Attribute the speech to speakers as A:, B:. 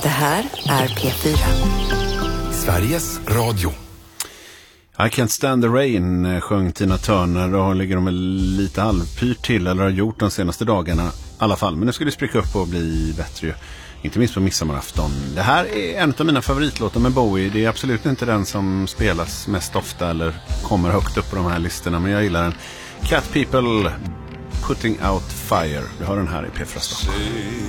A: Det här är P4.
B: Sveriges Radio.
C: I Can't Stand the Rain sjöng Tina Turner och ligger de lite halvpyrt till, eller har gjort de senaste dagarna i alla fall. Men nu ska det spricka upp och bli bättre ju. Inte minst på midsommarafton. Det här är en av mina favoritlåtar med Bowie. Det är absolut inte den som spelas mest ofta eller kommer högt upp på de här listorna, men jag gillar den. Cat People, Putting Out Fire. Vi har den här i P4 Stockholm.